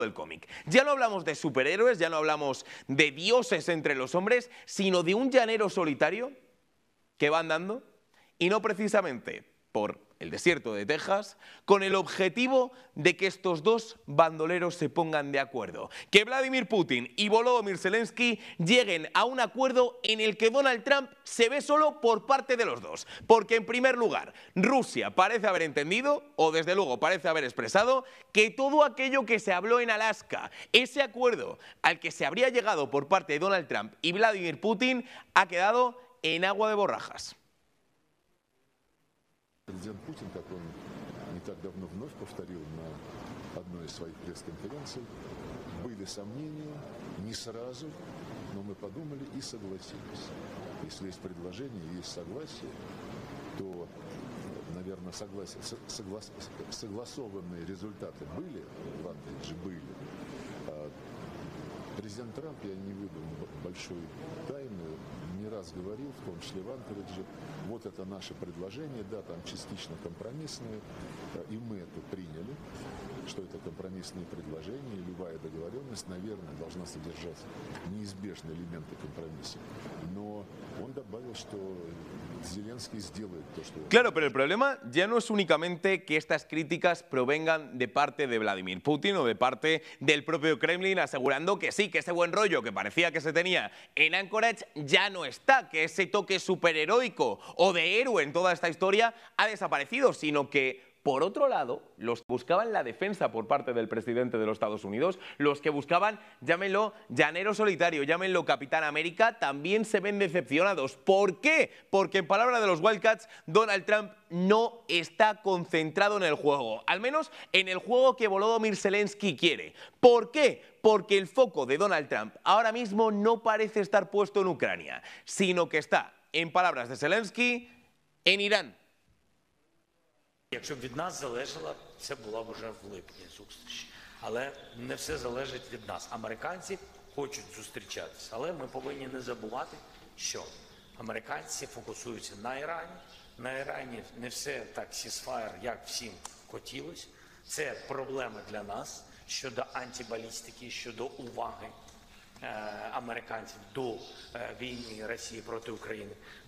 del cómic. Ya no hablamos de superhéroes, ya no hablamos de dioses entre los hombres, sino de un llanero solitario que va andando, y no precisamente por el desierto de Texas, con el objetivo de que estos dos bandoleros se pongan de acuerdo. Que Vladimir Putin y Volodymyr Zelensky lleguen a un acuerdo en el que Donald Trump se ve solo por parte de los dos. Porque, en primer lugar, Rusia parece haber entendido, o desde luego parece haber expresado, que todo aquello que se habló en Alaska, ese acuerdo al que se habría llegado por parte de Donald Trump y Vladimir Putin, ha quedado en agua de borrajas. Президент Путин, как он не так давно вновь повторил на одной из своих пресс-конференций, были сомнения, не сразу, но мы подумали и согласились. Если есть предложение, есть согласие, то, наверное, согласованные результаты были, в Анкаридже были. Президент Трамп, я не выдам большой тайны, не раз говорил, в том числе в Анкаридже, вот это наше предложение, да, там частично компромиссное, и мы это приняли, что это компромиссные предложения, и любая договоренность, наверное, должна содержать неизбежные элементы компромисса. Но он добавил, что Zelensky сделает то, что... Claro, pero el problema ya no es únicamente que estas críticas provengan de parte de Vladimir Putin o de parte del propio Kremlin asegurando que sí, que ese buen rollo que parecía que se tenía en Anchorage ya no está, que ese toque superheroico o de héroe en toda esta historia ha desaparecido, sino que, por otro lado, los que buscaban la defensa por parte del presidente de los Estados Unidos, los que buscaban, llámenlo llanero solitario, llámenlo Capitán América, también se ven decepcionados. ¿Por qué? Porque, en palabras de los Wildcats, Donald Trump no está concentrado en el juego, al menos en el juego que Volodymyr Zelensky quiere. ¿Por qué? Porque el foco de Donald Trump ahora mismo no parece estar puesto en Ucrania, sino que está, en palabras de Zelensky, en Irán. Якщо б від нас залежало, це була б вже в липні зустріч. Але не все залежить від нас. Американці хочуть зустрічатися, але ми повинні не забувати, що американці фокусуються на Ірані. На Ірані не все так сісфаєр, як всім хотілося. Це проблема для нас щодо антибалістики, щодо уваги американців до війни Росії проти України.